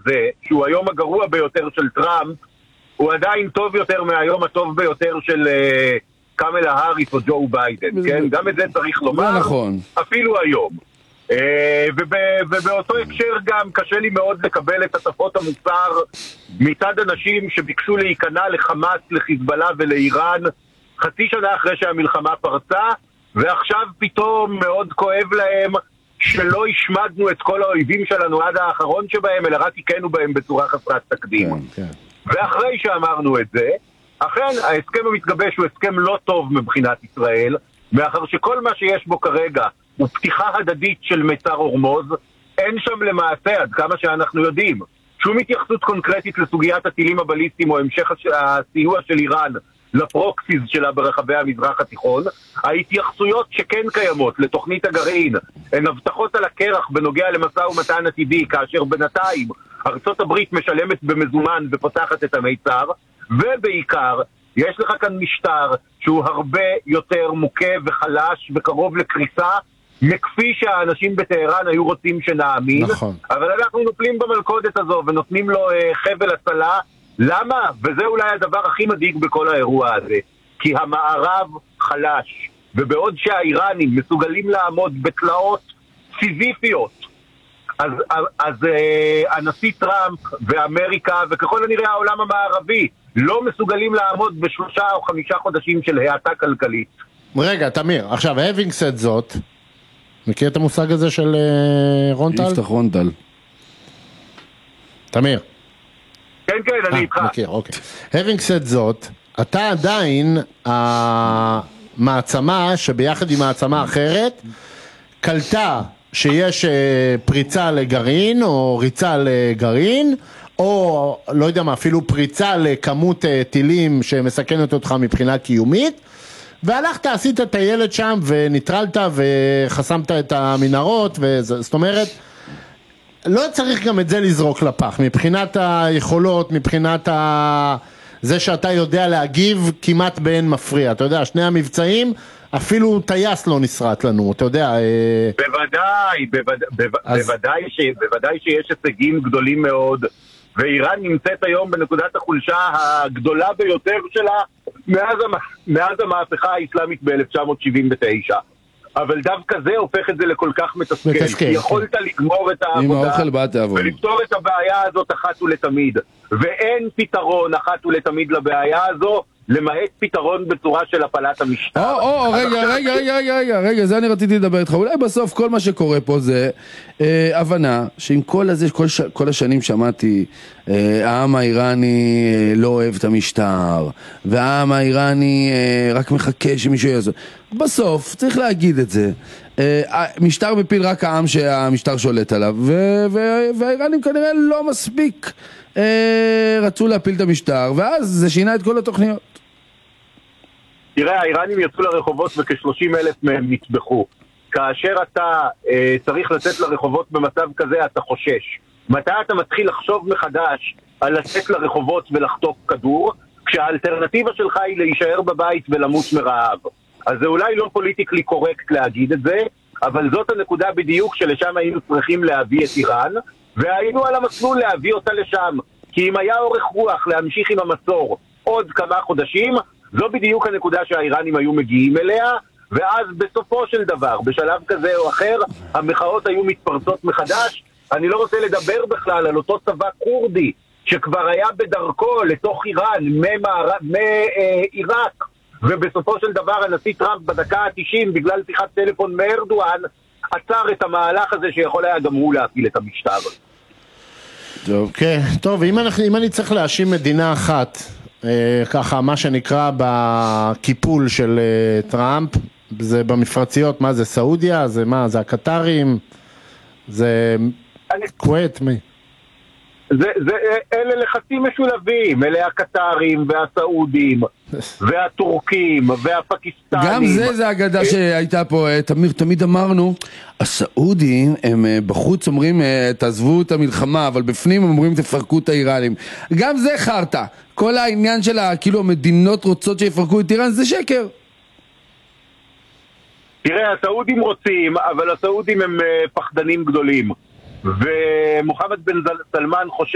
הזה, שהוא היום הגרוע ביותר של טראמפ, הוא עדיין טוב יותר מהיום הטוב ביותר של קמלה האריס או ג'ו ביידן, כן? גם את זה צריך לומר, נכון. אפילו היום. ובאותו הקשר גם קשה לי מאוד לקבל את הטפות המוסר מצד אנשים שביקשו להיכנע לחמאס, לחיזבאללה ולאיראן חצי שנה אחרי שהמלחמה פרצה, ועכשיו פתאום מאוד כואב להם שלא השמדנו את כל האויבים שלנו עד האחרון שבהם, אלא רק הכינו בהם בצורה חסרת תקדים. ואחרי שאמרנו את זה, אכן ההסכם המתגבש הוא הסכם לא טוב מבחינת ישראל, מאחר שכל מה שיש בו כרגע הוא פתיחה הדדית של מצר הורמוז. אין שם למעשה, עד כמה שאנחנו יודעים, שום התייחסות קונקרטית לסוגיית הטילים הבליסטיים או המשך הסיוע של איראן לפרוקסיז שלה ברחבי המזרח התיכון. ההתייחסויות שכן קיימות לתוכנית הגרעין הן הבטחות על הקרח בנוגע למשא ומתן עתידי, כאשר בינתיים ארצות הברית משלמת במזומן ופותחת את המיצר, ובעיקר יש לך כאן משטר שהוא הרבה יותר מוכה וחלש וקרוב לקריסה מכפי שהאנשים בטהרן היו רוצים שנאמין. נכון. אבל אנחנו נופלים במלכודת הזו ונותנים לו חבל הצלה. למה? וזה אולי הדבר הכי מדאיג בכל האירוע הזה, כי המערב חלש, ובעוד שהאיראנים מסוגלים לעמוד בתלאות סיזיפיות, אז הנשיא טראמפ ואמריקה וככל הנראה העולם המערבי לא מסוגלים לעמוד ב3 או 5 חודשים של האטה כלכלית. רגע, תמיר, עכשיו, having said זאת, מכיר את המושג הזה של רונטל? יפתח רונטל. תמיר. כן, כן, אני איתך. מכיר, אוקיי. having said זאת, אתה עדיין המעצמה שביחד עם מעצמה אחרת קלטה שיש פריצה לגרעין או ריצה לגרעין, או לא יודע מה, אפילו פריצה לכמות טילים שמסכנת אותך מבחינה קיומית, והלכת, עשית את הילד שם וניטרלת וחסמת את המנהרות, זאת אומרת, לא צריך גם את זה לזרוק לפח, מבחינת היכולות, מבחינת זה שאתה יודע להגיב כמעט באין מפריע. אתה יודע, שני המבצעים, אפילו טייס לא נשרט לנו, אתה יודע. בוודאי שיש הישגים גדולים מאוד, ואיראן נמצאת היום בנקודת החולשה הגדולה ביותר שלה מאז המהפכה האסלאמית ב-1979. אבל דווקא זה הופך את זה לכל כך מתסכל. כי יכולת לגמור את העבודה ולפתור את הבעיה הזאת אחת ולתמיד. ואין פתרון אחת ולתמיד לבעיה הזו, למעט פתרון בצורה של הפלת המשטר. רגע, זה אני רציתי לדבר איתך. אולי בסוף כל מה שקורה פה זה הבנה שעם כל הזה, כל השנים שמעתי, העם האיראני לא אוהב את המשטר, והעם האיראני רק מחכה שמישהו יעזור. בסוף צריך להגיד את זה. משטר מפיל רק העם שהמשטר שולט עליו, והאיראנים כנראה לא מספיק רצו להפיל את המשטר, ואז זה שינה את כל התוכניות. תראה, האיראנים יצאו לרחובות וכ-30,000 מהם נטבחו. כאשר אתה צריך לצאת לרחובות במצב כזה, אתה חושש. מתי אתה מתחיל לחשוב מחדש על לצאת לרחובות ולחטוף כדור, כשהאלטרנטיבה שלך היא להישאר בבית ולמות מרעב. אז זה אולי לא פוליטיקלי קורקט להגיד את זה, אבל זאת הנקודה בדיוק שלשם היינו צריכים להביא את איראן, והיינו על המסלול להביא אותה לשם. כי אם היה אורך רוח להמשיך עם המצור עוד כמה חודשים, זו בדיוק הנקודה שהאיראנים היו מגיעים אליה, ואז בסופו של דבר, בשלב כזה או אחר, המחאות היו מתפרצות מחדש. אני לא רוצה לדבר בכלל על אותו צבא קורדי, שכבר היה בדרכו לתוך איראן, מעיראק, ובסופו של דבר הנשיא טראמפ בדקה ה-90, בגלל שיחת טלפון מארדואן, עצר את המהלך הזה שיכול היה גם הוא להפיל את המשטר. טוב, כן, טוב, אם אני צריך להאשים מדינה אחת, ככה מה שנקרא בקיפול של טראמפ, זה במפרציות, מה זה סעודיה, זה מה, זה הקטרים, זה כווית, מי? אלה לחצים משולבים, אלה הקטרים והסעודים והטורקים והפקיסטנים. גם זה אגדה שהייתה פה, תמיר, תמיד אמרנו, הסעודים הם בחוץ אומרים תעזבו את המלחמה, אבל בפנים אומרים תפרקו את האיראנים. גם זה חרטה, כל העניין של כאילו המדינות רוצות שיפרקו את איראן זה שקר. תראה, הסעודים רוצים, אבל הסעודים הם פחדנים גדולים, ומוחמד בן סלמן חושב